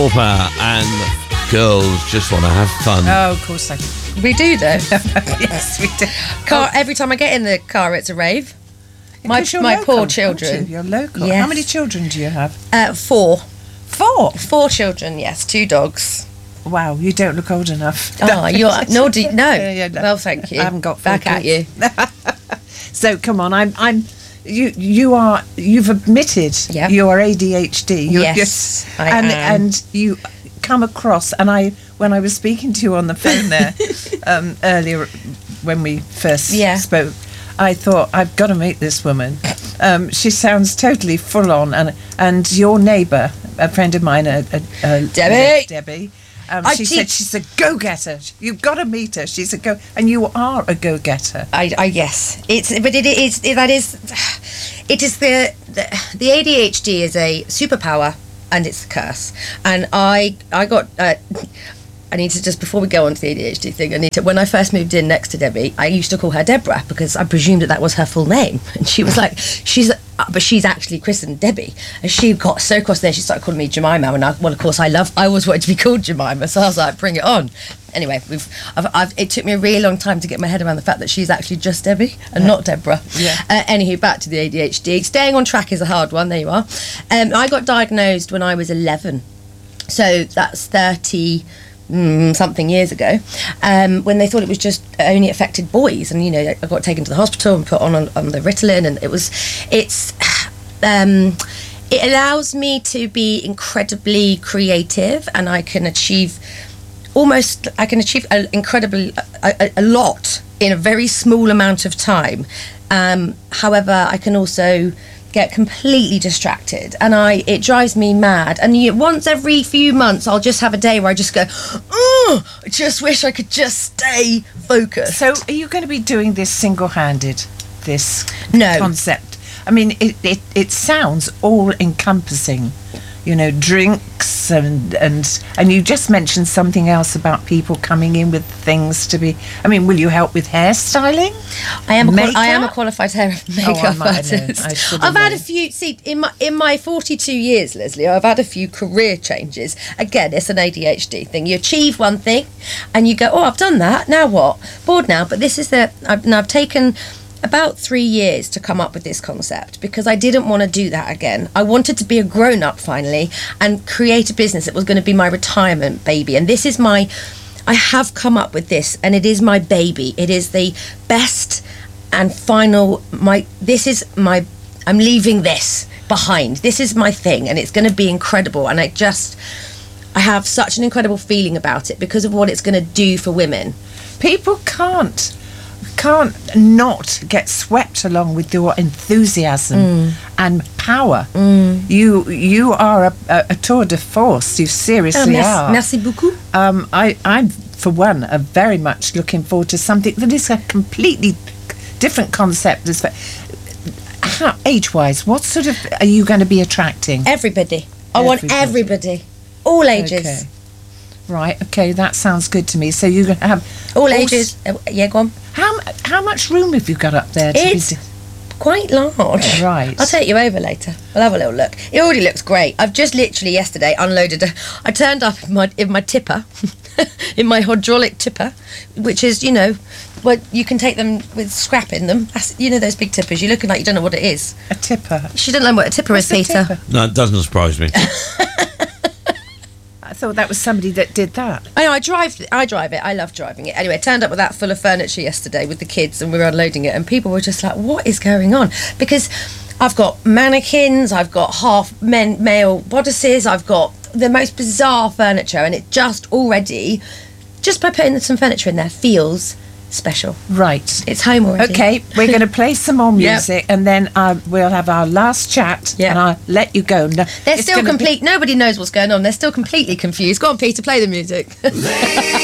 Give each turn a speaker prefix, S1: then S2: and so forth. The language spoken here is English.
S1: Pauper and girls just want to have fun.
S2: Oh, of course I do.
S3: We do, though.
S2: Yes, we do.
S3: Every time I get in the car, it's a rave.
S2: Because you're
S3: My
S2: local,
S3: poor
S2: aren't
S3: children.
S2: you? You're local.
S3: Yes.
S2: How many children do you have?
S3: 4.
S2: 4?
S3: 4 children, yes. 2 dogs.
S2: Wow, you don't look old enough.
S3: Oh, you're... No.
S2: Yeah, no.
S3: Well, thank you.
S2: I haven't got 4
S3: Back at you.
S2: So, come on, you've admitted
S3: Yeah.
S2: you are ADHD.
S3: Yes, I am.
S2: And you come across, and when I was speaking to you on the phone there earlier when we first spoke, I thought, I've got to meet this woman. She sounds totally full on, and your neighbour, a friend of mine, Debbie. She said she's a go-getter. You've got to meet her. She's a go, and you are a go-getter.
S3: Yes, it is the ADHD is a superpower and it's a curse. And I got. I need to just, before we go on to the ADHD thing, when I first moved in next to Debbie, I used to call her Deborah because I presumed that was her full name. And she was like, but she's actually christened Debbie. And she got so cross there, she started calling me Jemima. And of course, I always wanted to be called Jemima. So I was like, bring it on. Anyway, it took me a really long time to get my head around the fact that she's actually just Debbie and not Deborah. Yeah. Anywho, back to the ADHD. Staying on track is a hard one. There you are. I got diagnosed when I was 11. So that's 30... something years ago, when they thought it was just only affected boys, and I got taken to the hospital and put on the Ritalin, and it allows me to be incredibly creative, and I can achieve a lot in a very small amount of time. However, I can also get completely distracted, and it drives me mad. And once every few months, I'll just have a day where I just go, I just wish I could just stay focused.
S2: So, are you going to be doing this single-handed? This
S3: No.
S2: concept? I mean, it sounds all-encompassing. Drinks and you just mentioned something else about people coming in with things to be. I mean, will you help with hairstyling?
S3: I am a qualified hair and makeup artist. I've had a few. See, in my 42 years, Leslie, I've had a few career changes. Again, it's an ADHD thing. You achieve one thing, and you go, "Oh, I've done that. Now what? Bored now." But this is I've taken about 3 years to come up with this concept because I didn't want to do that again. I wanted to be a grown-up finally and create a business that was going to be my retirement baby. And this is I have come up with this, and it is my baby. It is the best and final, I'm leaving this behind. This is my thing, and it's going to be incredible. And I have such an incredible feeling about it because of what it's going to do for women.
S2: People can't not get swept along with your enthusiasm and power. You are a tour de force. You seriously are.
S3: Merci beaucoup.
S2: I'm for one are very much looking forward to something that is a completely different concept. Age-wise, what sort of are you going to be attracting?
S3: Everybody. I want everybody, all ages.
S2: Okay. Right. Okay, that sounds good to me. So you're going to have
S3: all ages. Yeah, go on.
S2: How much room have you got up there?
S3: It's quite large.
S2: Right.
S3: I'll take you over later. We'll have a little look. It already looks great. I've just literally yesterday unloaded. I turned up in my tipper, in my hydraulic tipper, which is well, you can take them with scrap in them. Those big tippers. You're looking like you don't know what it is.
S2: A tipper.
S3: She doesn't know what a tipper is, Peter.
S2: Tipper?
S1: No, it doesn't surprise me.
S2: I thought that was somebody that did that.
S3: I drive it. I love driving it. Anyway, I turned up with that full of furniture yesterday with the kids, and we were unloading it, and people were just like, what is going on? Because I've got mannequins, I've got half male bodices, I've got the most bizarre furniture, and it just by putting some furniture in there, feels special.
S2: Right.
S3: It's home already.
S2: Okay, we're going to play some more music, and then we'll have our last chat, and I'll let you go. No,
S3: they're still complete. Nobody knows what's going on. They're still completely confused. Go on, Peter, play the music.